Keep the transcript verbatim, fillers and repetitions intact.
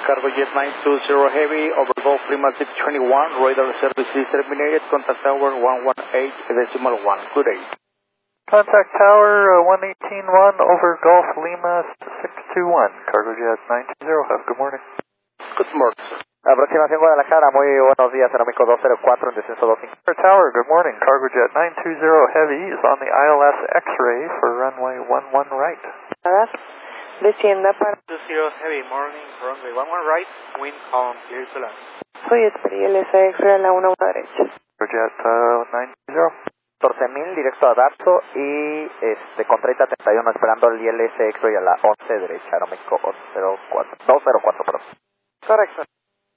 Cargojet nine two zero Heavy, over Golf Lima six twenty-one, radar service is terminated, contact tower one one eight decimal one. Good day. Contact tower uh, one eighteen one over Golf Lima six two one, Cargojet nine two zero, have good morning. Good morning. Aproximación Guadalajara, muy buenos días, Aeroméxico dos cero cuatro en descenso dos cinco. Tower, good morning, Cargojet nine two zero Heavy is on the I L S X-ray for runway one one right. Descienda para... two zero Heavy, morning, runway one one right, wind calm, clear to land. Soy espera I L S X-ray a la una derecha. Cargojet uh, nine two zero. catorce mil directo a Dapso y este, con treinta treinta y uno esperando el I L S X-ray a la once derecha, Aeroméxico dos cero cuatro, perdón. Correcto.